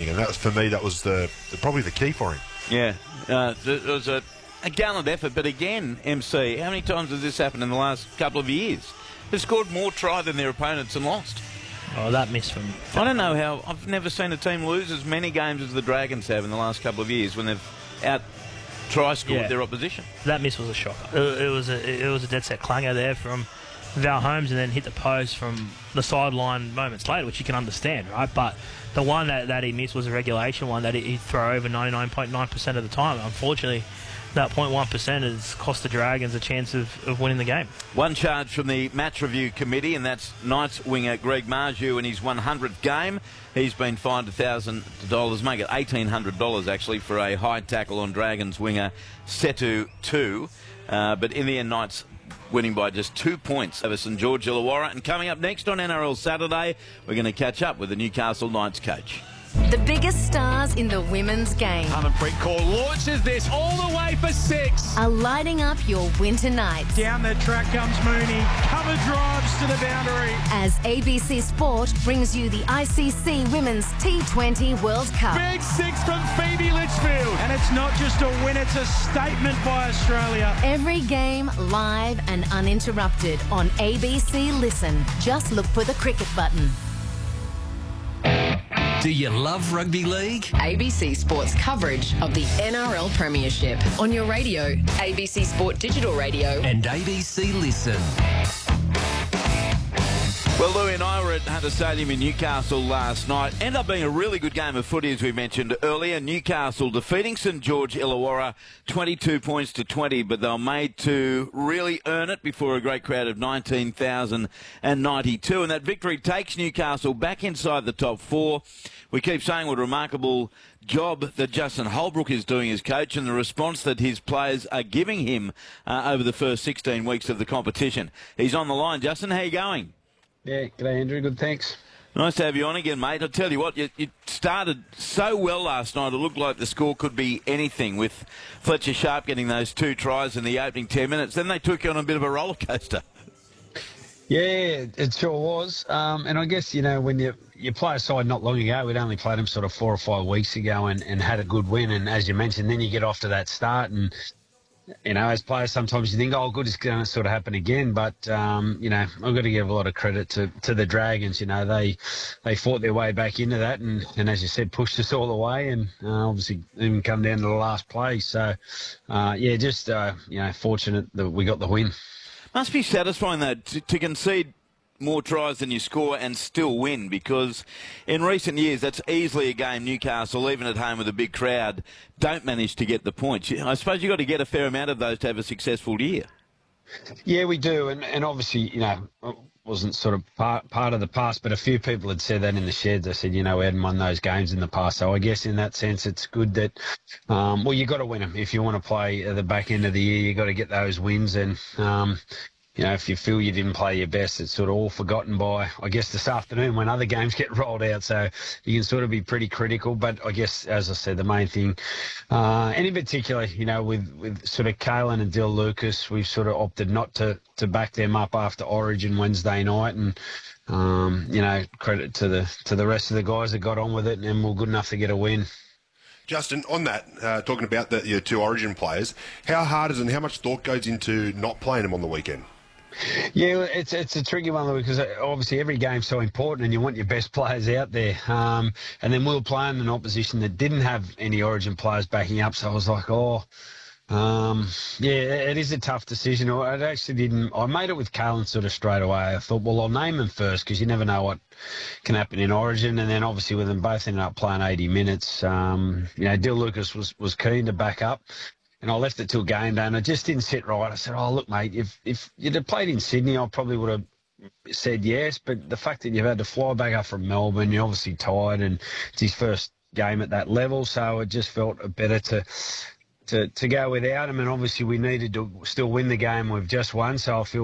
happening, and that was, for me, that was probably the key for him. Yeah, it was a gallant effort, but again, MC, how many times has this happened in the last couple of years? They've scored more try than their opponents and lost. Oh, that miss from... I don't know how... I've never seen a team lose as many games as the Dragons have in the last couple of years when they've out-try-scored their opposition. That miss was a shocker. It was a dead-set clanger there from Val Holmes, and then hit the post from the sideline moments later, which you can understand, right? But the one that he missed was a regulation one that he'd throw over 99.9% of the time. Unfortunately, that 0.1% has cost the Dragons a chance of winning the game. One charge from the match review committee, and that's Knights winger Greg Marju in his 100th game. He's been fined $1,000, make it $1,800 actually, for a high tackle on Dragons winger Setu 2. But in the end, Knights winning by just 2 points over St George Illawarra. And coming up next on NRL Saturday, we're going to catch up with the Newcastle Knights coach. The biggest stars in the women's game Harmanpreet Kaur launches this all the way for 6. are lighting up your winter nights. Down the track comes Mooney. Cover drives to the boundary. As ABC Sport brings you the ICC Women's T20 World Cup. Big 6 from Phoebe Litchfield. And it's not just a win, it's a statement by Australia. Every game live and uninterrupted on ABC Listen. Just look for the cricket button. Do you love rugby league? ABC Sport's coverage of the NRL Premiership on your radio, ABC Sport Digital Radio and ABC Listen. Well, Louie and I were at Hunter Stadium in Newcastle last night. Ended up being a really good game of footy, as we mentioned earlier. Newcastle defeating St George Illawarra 22 points to 20, but they were made to really earn it before a great crowd of 19,092. And that victory takes Newcastle back inside the top 4. We keep saying what a remarkable job that Justin Holbrook is doing as coach, and the response that his players are giving him over the first 16 weeks of the competition. He's on the line. Justin, how are you going? Yeah, g'day Andrew, good thanks. Nice to have you on again, mate. I'll tell you what, you started so well last night, it looked like the score could be anything, with Fletcher Sharp getting those 2 tries in the opening 10 minutes. Then they took you on a bit of a roller coaster. Yeah, it sure was. And I guess, you know, when you play a side not long ago, we'd only played them sort of 4 or 5 weeks ago and had a good win. And as you mentioned, then you get off to that start and, you know, as players, sometimes you think, oh, good, it's going to sort of happen again. But, you know, I've got to give a lot of credit to the Dragons. You know, they fought their way back into that and as you said, pushed us all the way and obviously even come down to the last play. So, yeah, just, you know, fortunate that we got the win. Must be satisfying, though, to concede more tries than you score and still win, because in recent years that's easily a game Newcastle, even at home with a big crowd, don't manage to get the points. I suppose you've got to get a fair amount of those to have a successful year. Yeah, we do, and obviously, you know, it wasn't sort of part of the past, but a few people had said that in the sheds. They said, you know, we hadn't won those games in the past, so I guess in that sense it's good that, well, you've got to win them. If you want to play at the back end of the year, you've got to get those wins, and you know, if you feel you didn't play your best, it's sort of all forgotten by, I guess, this afternoon when other games get rolled out. So you can sort of be pretty critical. But I guess, as I said, the main thing, and in particular, you know, with sort of Kalen and Dill Lucas, we've sort of opted not to back them up after Origin Wednesday night. And, you know, credit to the rest of the guys that got on with it and were good enough to get a win. Justin, on that, talking about your 2 Origin players, how hard is it and how much thought goes into not playing them on the weekend? Yeah, it's a tricky one because obviously every game's so important and you want your best players out there. And then we were playing an opposition that didn't have any Origin players backing up, so I was like, yeah, it is a tough decision. I actually didn't. I made it with Kalen sort of straight away. I thought, well, I'll name him first because you never know what can happen in Origin. And then obviously with them both ended up playing 80 minutes, you know, Dill Lucas was keen to back up. And I left it till game day, and it just didn't sit right. I said, oh, look, mate, if you'd have played in Sydney, I probably would have said yes. But the fact that you've had to fly back up from Melbourne, you're obviously tired, and it's his first game at that level, so it just felt better to go without him. And obviously we needed to still win the game we've just won, so I feel